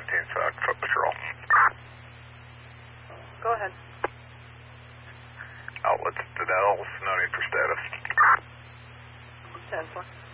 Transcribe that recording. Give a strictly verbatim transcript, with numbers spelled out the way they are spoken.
seventeen South Foot Patrol. Go ahead. Outlets to Dallas, no need for status. ten four.